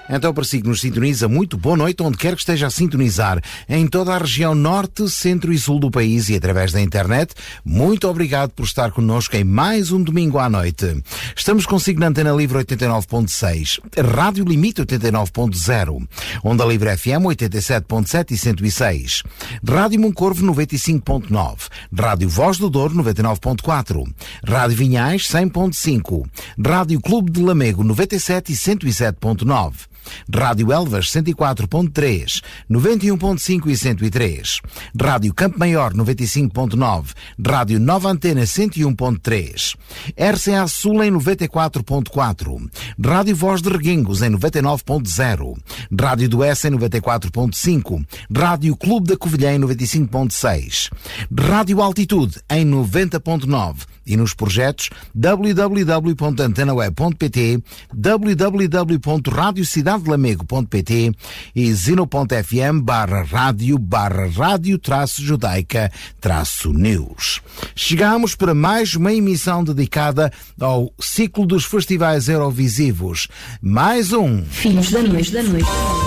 Então, para si que nos sintoniza, muito boa noite, onde quer que esteja a sintonizar, em toda a região norte, centro e sul do país e através da internet, muito obrigado por estar connosco em mais um domingo à noite. Estamos consigo na Antena Livre 89.6, Rádio Limite 89.0, Onda Livre FM 87.7 e 106, Rádio Moncorvo 95.9, Rádio Voz do Douro 99.4, Rádio Vinhais 100.5, Rádio Clube de Lamego 97 e 107.9, Rádio Elvas 104.3, 91.5 e 103, Rádio Campo Maior 95.9, Rádio Nova Antena 101.3, RCA Sul em 94.4, Rádio Voz de Reguengos em 99.0, Rádio do S em 94.5, Rádio Clube da Covilhã em 95.6, Rádio Altitude em 90.9 e nos projetos www.antenaweb.pt, www.radiocidade-lamego.pt e zino.fm/radio-judaica-news. Chegamos para mais uma emissão dedicada ao ciclo dos festivais eurovisivos. Mais um Filhos da Noite.